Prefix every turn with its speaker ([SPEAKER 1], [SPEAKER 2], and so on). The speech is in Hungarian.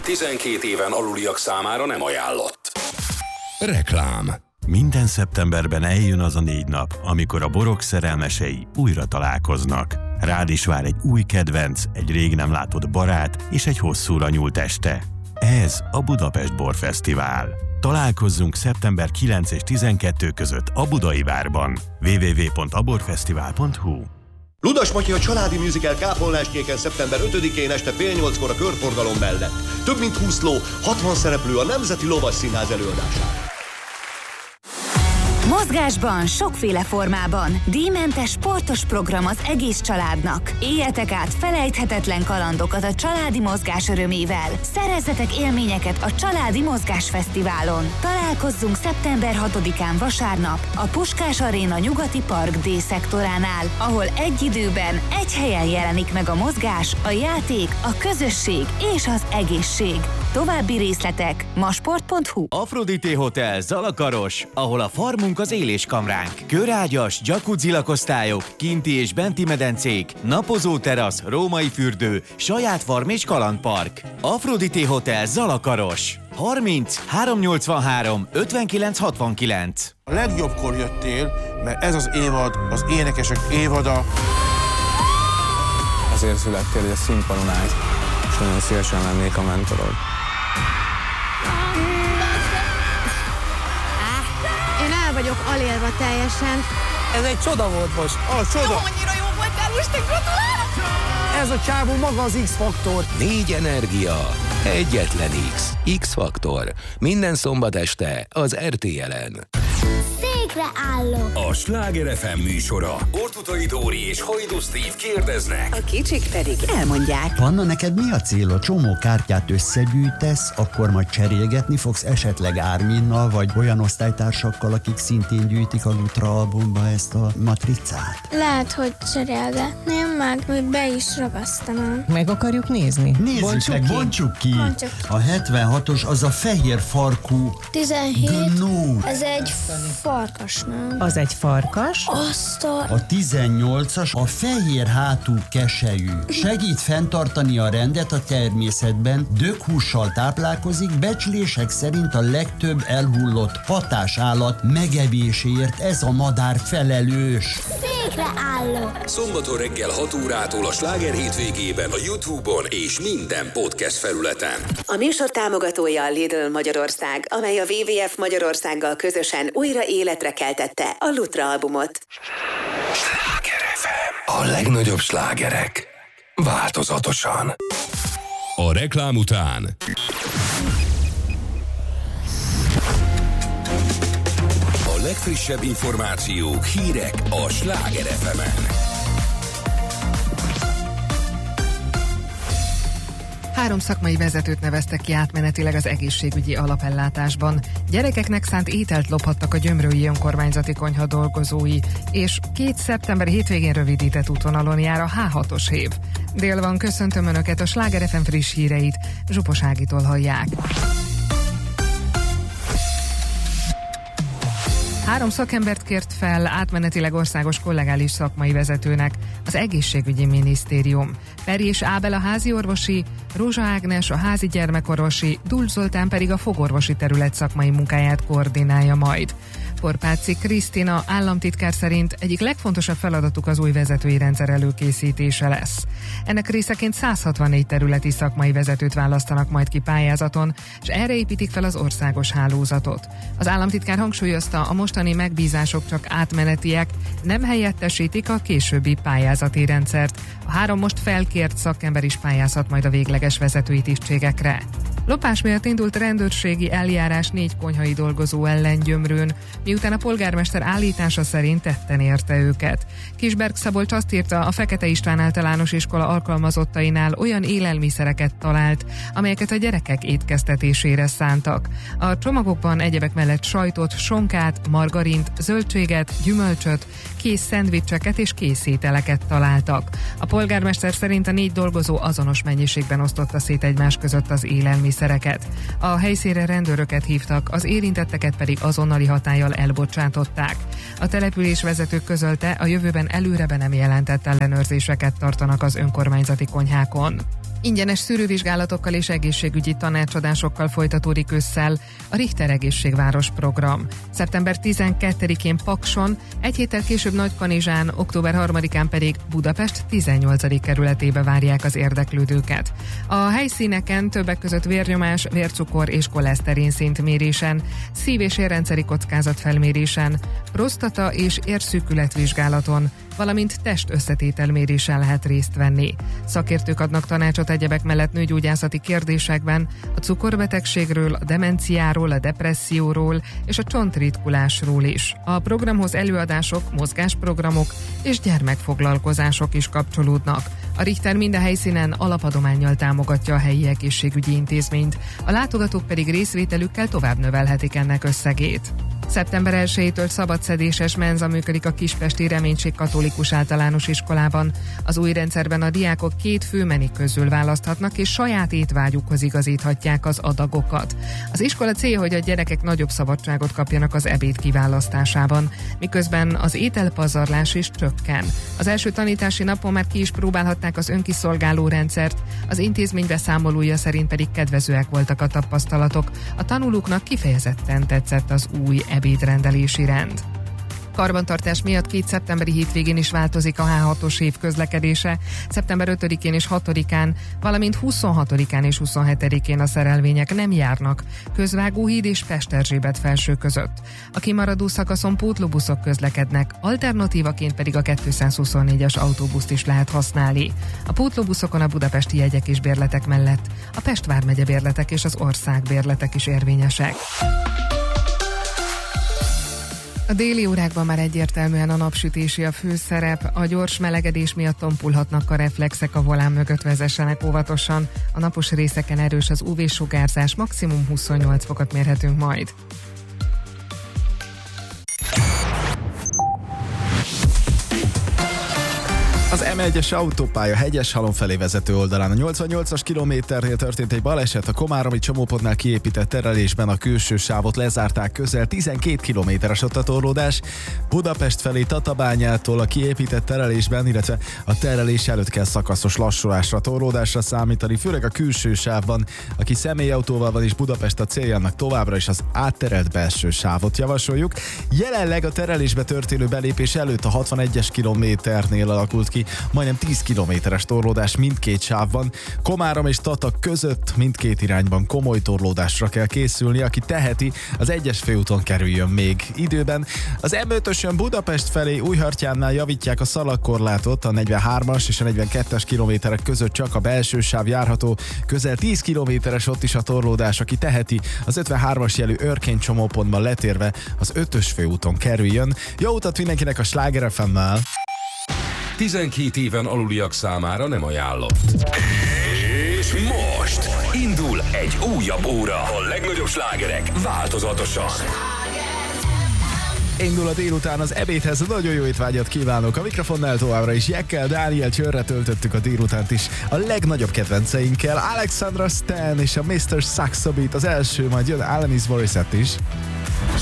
[SPEAKER 1] 12 éven aluliak számára nem ajánlott. Reklám.
[SPEAKER 2] Minden szeptemberben eljön az a 4 nap, amikor a borok szerelmesei újra találkoznak. Rád is vár egy új kedvenc, egy rég nem látott barát és egy hosszúra nyúlt este. Ez a Budapest Borfesztivál. Találkozzunk szeptember 9 és 12 között a Budai Várban. www.aborfesztivál.hu.
[SPEAKER 3] Ludas Matyi a családi musical Kápolnáskéken szeptember 5-én este fél 8-kor a Körforgalom mellett. Több mint 20 ló, 60 szereplő a Nemzeti Lovas Színház előadására.
[SPEAKER 4] Mozgásban, sokféle formában. Díjmentes sportos program az egész családnak. Éljetek át felejthetetlen kalandokat a családi mozgás örömével. Szerezzetek élményeket a Családi Mozgás Fesztiválon. Találkozzunk szeptember 6-án vasárnap a Puskás Aréna nyugati park D-szektoránál, ahol egy időben, egy helyen jelenik meg a mozgás, a játék, a közösség és az egészség. További részletek masport.hu.
[SPEAKER 5] Aphrodite Hotel Zalakaros, ahol a farmunk az éléskamránk. Körágyas, jacuzzi lakosztályok, kinti és benti medencék, napozó terasz, római fürdő, saját farm és kalandpark. Aphrodite Hotel Zalakaros. 30 383 59 69.
[SPEAKER 6] A legjobbkor jöttél, mert ez az évad, az énekesek évada.
[SPEAKER 7] Azért születtél, hogy a színpadon állj, és nagyon szívesen lennék a mentorod.
[SPEAKER 8] Én el vagyok alélva teljesen.
[SPEAKER 7] Ez egy csoda volt most.
[SPEAKER 6] A csoda!
[SPEAKER 8] Annyira jó voltál, most te gratulálok!
[SPEAKER 6] Ez a csávó maga az X-faktor.
[SPEAKER 1] 4 energia, egyetlen X. X-faktor. Minden szombat este az RTL-en.
[SPEAKER 9] Székre állok.
[SPEAKER 1] A Sláger FM műsora. Ortutai Dóri és Hajdú Steve kérdeznek.
[SPEAKER 10] A kicsik pedig elmondják.
[SPEAKER 11] Panna, neked mi a célod? Csomó kártyát összegyűjtesz, akkor majd cserélgetni fogsz esetleg Árminnal, vagy olyan osztálytársakkal, akik szintén gyűjtik a Lutra albumba ezt a matricát?
[SPEAKER 9] Lehet, hogy cserélgetném meg, hogy be is ragasztanám.
[SPEAKER 10] Meg akarjuk nézni?
[SPEAKER 11] Bontsuk ki. A 76-os az a fehér farkú
[SPEAKER 9] 17.
[SPEAKER 11] gnó.
[SPEAKER 9] Ez egy farkas, nem?
[SPEAKER 10] Az egy farkas.
[SPEAKER 11] A 18-as a fehér hátú keselyű. Segít fenntartani a rendet a természetben, döghússal táplálkozik, becslések szerint a legtöbb elhullott hatásállat megevéséért ez a madár felelős.
[SPEAKER 9] Székre állok.
[SPEAKER 1] Szombaton reggel 6 órától a Sláger hétvégében a YouTube-on és minden podcast felületen.
[SPEAKER 10] A műsor támogatója a Lidl Magyarország, amely a WWF Magyarországgal közösen újra életre keltette a Lutra albumot.
[SPEAKER 1] Sláger FM. A legnagyobb slágerek változatosan. A reklám után a legfrissebb információk, hírek a Sláger FM-en.
[SPEAKER 12] 3 szakmai vezetőt neveztek ki átmenetileg az egészségügyi alapellátásban. Gyerekeknek szánt ételt lophattak a gyömrői önkormányzati konyha dolgozói, és 2 szeptember hétvégén rövidített útvonalon jár a H6-os hév. Délvan köszöntöm Önöket, a Sláger FM friss híreit Zsupos Ágitól hallják. 3 szakembert kért fel átmenetileg országos kollegális szakmai vezetőnek az egészségügyi minisztérium. Peri és Ábel a háziorvosi, Rózsa Ágnes a házi gyermekorvosi, Dulcs Zoltán pedig a fogorvosi terület szakmai munkáját koordinálja majd. Porpáci Krisztina államtitkár szerint egyik legfontosabb feladatuk az új vezetői rendszer előkészítése lesz. Ennek részeként 164 területi szakmai vezetőt választanak majd ki pályázaton, és erre építik fel az országos hálózatot. Az államtitkár hangsúlyozta, a mostani megbízások csak átmenetiek, nem helyettesítik a későbbi pályázati rendszert. A 3 most felkért szakember is pályázhat majd a végleges vezetői tisztségekre. Lopás miatt indult rendőrségi eljárás 4 konyhai dolgozó ellen Gyömrőn, miután a polgármester állítása szerint tetten érte őket. Kisberg Szabolcs azt írta, a Fekete István általános iskola alkalmazottainál olyan élelmiszereket talált, amelyeket a gyerekek étkeztetésére szántak. A csomagokban egyebek mellett sajtot, sonkát, margarint, zöldséget, gyümölcsöt, kész szendvicseket és készételeket találtak. A polgármester szerint a 4 dolgozó azonos mennyiségben osztotta szét egymás között az élelmiszereket. A helyszínre rendőröket hívtak, az érintetteket pedig azonnali hatállyal elbocsátották. A település vezetők közölte, a jövőben előre be nem jelentett ellenőrzéseket tartanak az önkormányzati konyhákon. Ingyenes szűrővizsgálatokkal és egészségügyi tanácsadásokkal folytatódik ősszel a Richter Egészségváros program. Szeptember 12-én Pakson, egy héttel később Nagykanizsán, október 3-án pedig Budapest 18. kerületébe várják az érdeklődőket. A helyszíneken többek között vérnyomás, vércukor és koleszterin szint mérésen, szív- és érrendszeri kockázat felmérésen, prostata és érszűkületvizsgálaton, valamint testösszetételmérésen lehet részt venni. Szakértők adnak tanácsot egyebek mellett nőgyógyászati kérdésekben, a cukorbetegségről, a demenciáról, a depresszióról és a csontritkulásról is. A programhoz előadások, mozgásprogramok és gyermekfoglalkozások is kapcsolódnak. A Richter minden helyszínen alapadománnyal támogatja a helyi egészségügyi intézményt, a látogatók pedig részvételükkel tovább növelhetik ennek összegét. Szeptember 1-től szabadszedéses menza működik a Kispesti Reménység Katolikus Általános Iskolában. Az új rendszerben a diákok 2 főmeni közül választhatnak, és saját étvágyukhoz igazíthatják az adagokat. Az iskola célja, hogy a gyerekek nagyobb szabadságot kapjanak az ebéd kiválasztásában, miközben az ételpazarlás is csökken. Az első tanítási napon már ki is próbálhatták az önkiszolgáló rendszert, az intézmény beszámolója szerint pedig kedvezőek voltak a tapasztalatok. A tanulóknak kifejezetten tetszett az új ebédrendelési rend. Karbantartás miatt 2 szeptemberi hétvégén is változik a H6-os év közlekedése. Szeptember 5-én és 6-án, valamint 26-án és 27-én a szerelvények nem járnak Közvágóhíd és Pesterzsébet felső között. A kimaradó szakaszon pótlóbuszok közlekednek, alternatívaként pedig a 224-es autóbuszt is lehet használni. A pótlóbuszokon a budapesti jegyek és bérletek mellett a Pest vármegye bérletek és az ország bérletek is érvényesek. A déli órákban már egyértelműen a napsütési a főszerep, a gyors melegedés miatt tompulhatnak a reflexek, a volán mögött vezessenek óvatosan. A napos részeken erős az UV-sugárzás, maximum 28 fokot mérhetünk majd.
[SPEAKER 13] Az M1-es autópálya Hegyeshalom felé vezető oldalán a 88-as kilométernél történt egy baleset, a komáromi csomópontnál kiépített terelésben a külső sávot lezárták, közel 12 kilométeres ott a torlódás. Budapest felé Tatabányától a kiépített terelésben, illetve a terelés előtt kell szakaszos lassulásra, torlódásra számítani, főleg a külső sávban. Aki személyautóval van és Budapest a céljának, továbbra is az átterelt belső sávot javasoljuk. Jelenleg a terelésbe történő belépés előtt a 61-es kilométernél alakult ki majdnem 10 kilométeres torlódás mindkét sávban. Komárom és Tatak között mindkét irányban komoly torlódásra kell készülni, aki teheti, az 1-es főúton kerüljön még időben. Az M5-ösön Budapest felé Újhartyánnál javítják a szalagkorlátot, a 43-as és a 42-es kilométerek között csak a belső sáv járható, közel 10 kilométeres ott is a torlódás, aki teheti, az 53-as jelű Örkény csomópontban letérve az 5-ös főúton kerüljön. Jó utat mindenkinek a Sláger FM-mel!
[SPEAKER 1] 12 éven aluliak számára nem ajánlott. És most indul egy újabb óra. A legnagyobb slágerek változatosan.
[SPEAKER 13] Indul a délután az ebédhez, nagyon jó étvágyat kívánok. A mikrofonnál továbbra is Jekkel, Dániel Csörre töltöttük a délutánt is a legnagyobb kedvenceinkkel. Alexandra Stan és a Mr. Saxo Beat az első, majd jön Alanis Morissette is.